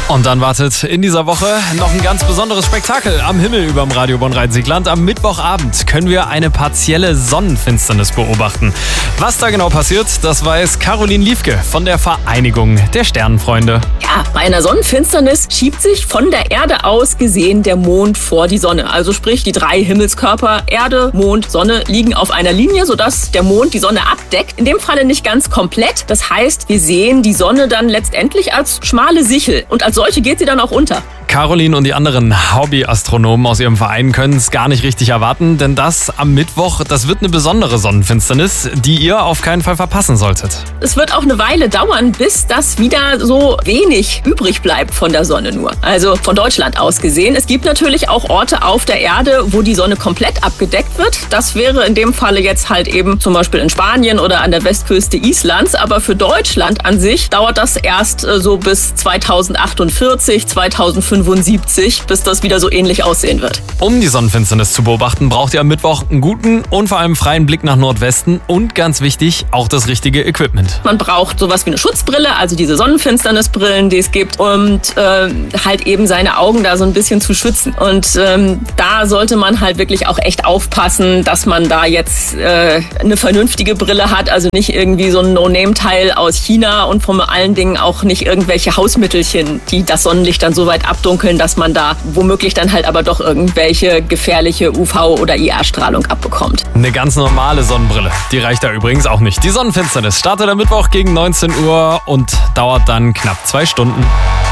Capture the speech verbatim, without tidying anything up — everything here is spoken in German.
Und dann wartet in dieser Woche noch ein ganz besonderes Spektakel am Himmel überm Radio Bonn-Rhein-Sieg-Land. Am Mittwochabend können wir eine partielle Sonnenfinsternis beobachten. Was da genau passiert, das weiß Caroline Liefke von der Vereinigung der Sternenfreunde. Ja, bei einer Sonnenfinsternis schiebt sich von der Erde aus gesehen der Mond vor die Sonne. Also sprich, die drei Himmelskörper Erde, Mond, Sonne liegen auf einer Linie, sodass der Mond die Sonne abdeckt. In dem Falle nicht ganz komplett. Das heißt, wir sehen die Sonne dann letztendlich als schmale Sichel. Und als solche geht sie dann auch unter. Caroline und die anderen Hobbyastronomen aus ihrem Verein können es gar nicht richtig erwarten, denn das am Mittwoch, das wird eine besondere Sonnenfinsternis, die ihr auf keinen Fall verpassen solltet. Es wird auch eine Weile dauern, bis das wieder so wenig übrig bleibt von der Sonne nur. Also von Deutschland aus gesehen. Es gibt natürlich auch Orte auf der Erde, wo die Sonne komplett abgedeckt wird. Das wäre in dem Falle jetzt halt eben zum Beispiel in Spanien oder an der Westküste Islands. Aber für Deutschland an sich dauert das erst äh, so bis zweitausendachtundvierzig, zweitausendfünfundsiebzig, bis das wieder so ähnlich aussehen wird. Um die Sonnenfinsternis zu beobachten, braucht ihr am Mittwoch einen guten und vor allem freien Blick nach Nordwesten und ganz wichtig, auch das richtige Equipment. Man braucht sowas wie eine Schutzbrille, also diese Sonnenfinsternisbrillen, die es gibt, und äh, halt eben seine Augen da so ein bisschen zu schützen. Und ähm, da sollte man halt wirklich auch echt aufpassen, dass man da jetzt äh, eine vernünftige Brille hat, also nicht irgendwie so ein No-Name-Teil aus China und vor allen Dingen auch nicht irgendwelche Hausmittelchen, die das Sonnenlicht dann so weit abdunkeln, dass man da womöglich dann halt aber doch irgendwelche gefährliche U V- oder I R-Strahlung abbekommt. Eine ganz normale Sonnenbrille, die reicht da übrigens auch nicht. Die Sonnenfinsternis startet am Mittwoch gegen neunzehn Uhr und dauert dann knapp zwei Stunden.